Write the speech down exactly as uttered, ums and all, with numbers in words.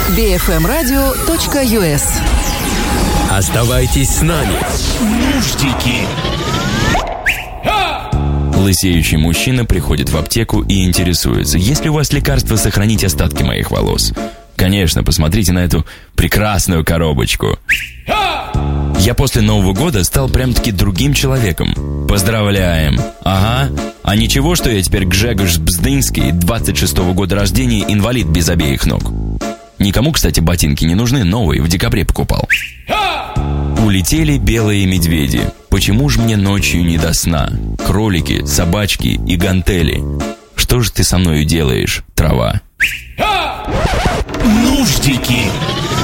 би эф эм радио точка ю эс. Оставайтесь с нами. Нуждики. Лысеющий мужчина приходит в аптеку и интересуется: есть ли у вас лекарство сохранить остатки моих волос? Конечно, посмотрите на эту прекрасную коробочку. Я после Нового года стал прям-таки другим человеком. Поздравляем. Ага. А ничего, что я теперь Гжегош Бздынский, двадцать шестого года рождения, инвалид без обеих ног. Никому, кстати, ботинки не нужны, новые, в декабре покупал. Улетели белые медведи. Почему же мне ночью не до сна? Кролики, собачки и гантели. Что же ты со мною делаешь, трава? Нуждики.